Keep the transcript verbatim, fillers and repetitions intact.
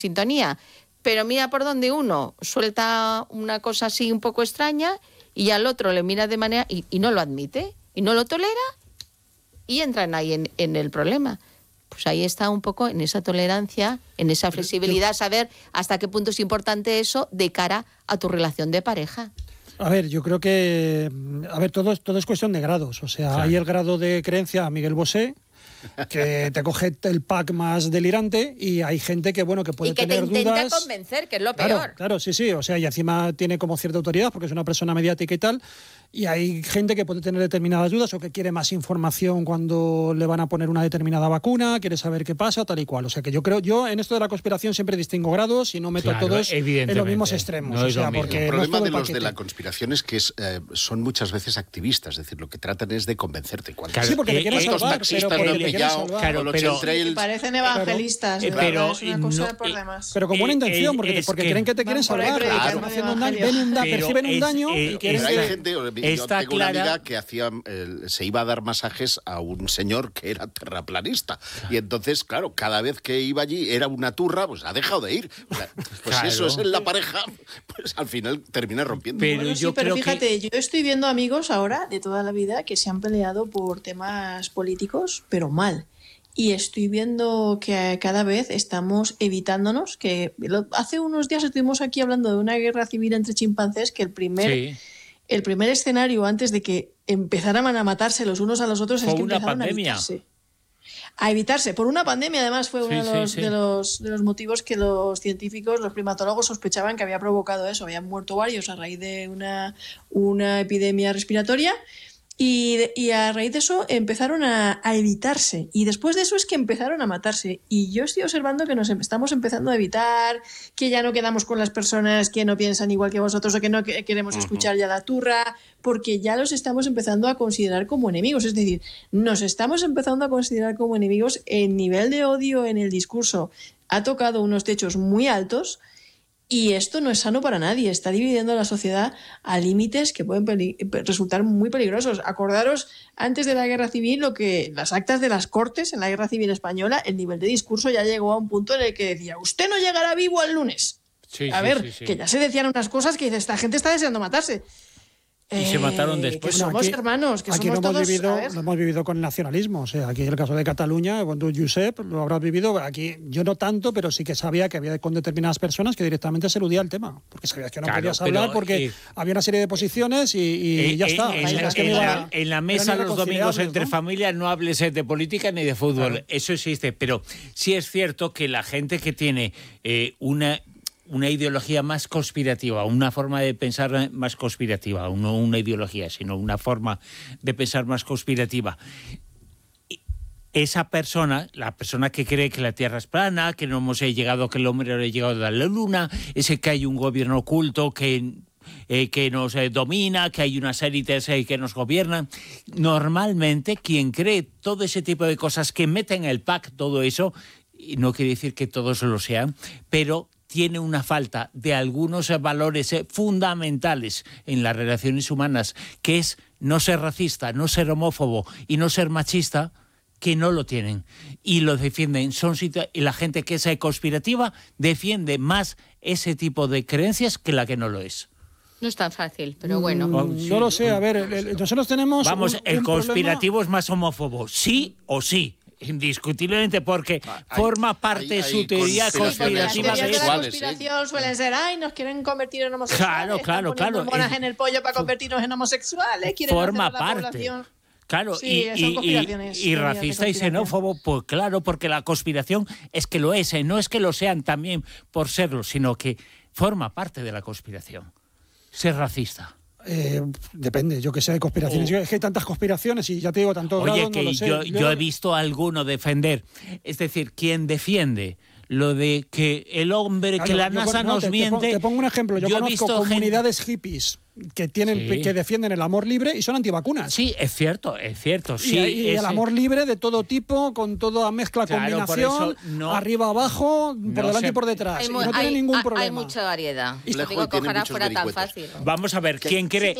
sintonía. Pero mira por donde uno suelta una cosa así un poco extraña y al otro le mira de manera y, y no lo admite, y no lo tolera, y entran ahí en, en el problema. Pues ahí está un poco en esa tolerancia, en esa flexibilidad, saber hasta qué punto es importante eso de cara a tu relación de pareja. A ver, yo creo que, a ver, todo, todo es cuestión de grados. O sea, claro, hay el grado de creencia a Miguel Bosé, que te coge el pack más delirante, y hay gente que, bueno, que puede tener dudas. Y que te intenta dudas. convencer, que es lo peor. Claro, claro, sí, sí. O sea, y encima tiene como cierta autoridad porque es una persona mediática y tal. Y hay gente que puede tener determinadas dudas o que quiere más información cuando le van a poner una determinada vacuna, quiere saber qué pasa, tal y cual. O sea, que yo creo, yo en esto de la conspiración siempre distingo grados y no meto claro, a todos en los mismos extremos. No o sea, porque el problema no de el los de la conspiración es que es, eh, son muchas veces activistas, es decir, lo que tratan es de convencerte. Claro, sí, porque eh, te quieren estos salvar, taxistas pero no han pillado, claro, los pero, chemtrails. Parecen evangelistas, claro, de pero, verdad, es una cosa no, de problemas. Pero con buena intención, porque, es porque que creen que te quieren salvar, claro, ven un da, perciben un es, daño eh, y quieren pero hay que... gente, yo está tengo clara, una amiga que hacía, eh, se iba a dar masajes a un señor que era terraplanista, y entonces, claro, cada vez que iba allí era una turra, pues ha dejado de ir. O sea, pues claro. si eso es en la pareja, pues al final termina rompiendo. Pero, bueno, yo sí, pero fíjate, que... yo estoy viendo amigos ahora de toda la vida que se han peleado por temas políticos, pero mal. Y estoy viendo que cada vez estamos evitándonos, que hace unos días estuvimos aquí hablando de una guerra civil entre chimpancés, que el primer, sí. el primer escenario antes de que empezaran a matarse los unos a los otros Fue es que una empezaron pandemia. a evitarse. A evitarse. Por una pandemia, además, fue uno sí, de, los, sí, sí. De, los, de los motivos que los científicos, los primatólogos, sospechaban que había provocado eso. Habían muerto varios a raíz de una, una epidemia respiratoria. Y, y a raíz de eso empezaron a, a evitarse. Y después de eso es que empezaron a matarse. Y yo estoy observando que nos estamos empezando a evitar, que ya no quedamos con las personas que no piensan igual que vosotros o que no que, queremos uh-huh. escuchar ya la turra, porque ya los estamos empezando a considerar como enemigos. Es decir, nos estamos empezando a considerar como enemigos. El nivel de odio en el discurso ha tocado unos techos muy altos. Y esto no es sano para nadie, está dividiendo a la sociedad a límites que pueden peli- resultar muy peligrosos. Acordaros, antes de la Guerra Civil, lo que las actas de las Cortes en la Guerra Civil Española, el nivel de discurso ya llegó a un punto en el que decía, usted no llegará vivo al lunes. Sí, a sí, ver, sí, sí. que ya se decían unas cosas que dice, esta gente está deseando matarse. Y eh, se mataron después. Que somos aquí, hermanos, que aquí somos lo hemos todos... Vivido, lo hemos vivido con el nacionalismo. O sea, aquí en el caso de Cataluña, cuando Josep lo habrás vivido, aquí yo no tanto, pero sí que sabía que había con determinadas personas que directamente se eludía el tema. Porque sabías que no claro, podías hablar pero, porque eh, había una serie de posiciones y, y eh, ya está. En, en, la, en, la, en la mesa los domingos entre ¿no? familias no hables de política ni de fútbol. Claro. Eso existe. Pero sí es cierto que la gente que tiene eh, una... una ideología más conspirativa, una forma de pensar más conspirativa, no una ideología, sino una forma de pensar más conspirativa. Esa persona, la persona que cree que la Tierra es plana, que no hemos llegado, que el hombre no ha llegado a la Luna, ese que hay un gobierno oculto que... Eh, que nos eh, domina, que hay unas élites eh, que nos gobiernan. Normalmente, quien cree todo ese tipo de cosas, que meten el pack todo eso, y no quiere decir que todos lo sean, pero tiene una falta de algunos valores fundamentales en las relaciones humanas, que es no ser racista, no ser homófobo y no ser machista, que no lo tienen y lo defienden. Son situ- y la gente que es conspirativa defiende más ese tipo de creencias que la que no lo es. No es tan fácil, pero bueno. Mm, no lo sé, a ver, el, el, nosotros tenemos... Vamos, un, el un conspirativo problema... es más homófobo, sí o sí. Indiscutiblemente, porque hay, forma parte hay, de su hay teoría conspirativa. Las teorías de la sexuales, conspiración ¿eh? suelen ser, ay, nos quieren convertir en homosexuales. Claro, claro, están claro. hormonas Es, en el pollo para convertirnos en homosexuales. Quieren forma hacer a la parte. población. Claro, sí, y, y, y, y racista y xenófobo, pues claro, porque la conspiración es que lo es, ¿eh? No es que lo sean también por serlo, sino que forma parte de la conspiración. Ser racista. Eh, depende, yo que sé de conspiraciones. Oh. Es que hay tantas conspiraciones y ya te digo, tantos Oye, grados, que no lo sé. Yo, yo... yo he visto a alguno defender, es decir, quien defiende lo de que el hombre, claro, que la NASA no, nos te, miente... Te pongo, te pongo un ejemplo, yo, yo conozco comunidades gente... hippies que tienen sí. que defienden el amor libre y son antivacunas. Sí, es cierto, es cierto. Sí, y, y es... el amor libre de todo tipo, con toda mezcla, claro, combinación, no, arriba, abajo, por no delante se... y por detrás. Hay, y no hay, tiene ningún hay, problema. Hay mucha variedad. Y digo que ojalá fuera tan fácil. Vamos a ver, ¿quién cree?